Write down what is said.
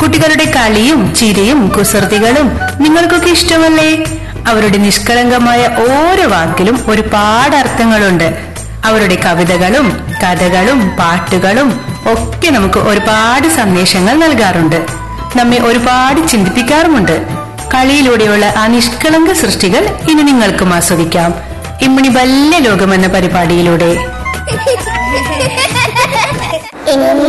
കുട്ടികളുടെ കളിയും ചിരിയും കുസൃതികളും നിങ്ങൾക്കൊക്കെ ഇഷ്ടമല്ലേ? അവരുടെ നിഷ്കളങ്കമായ ഓരോ വാക്കിലും ഒരുപാട് അർത്ഥങ്ങളുണ്ട്. അവരുടെ കവിതകളും കഥകളും പാട്ടുകളും ഒക്കെ നമുക്ക് ഒരുപാട് സന്ദേശങ്ങൾ നൽകാറുണ്ട്. നമ്മെ ഒരുപാട് ചിന്തിപ്പിക്കാറുമുണ്ട്. കളിയിലൂടെയുള്ള ആ നിഷ്കളങ്ക സൃഷ്ടികൾ ഇനി നിങ്ങൾക്കും ആസ്വദിക്കാം ഇമ്മിണി വല്യ ലോകം എന്ന പരിപാടിയിലൂടെ. ഇനി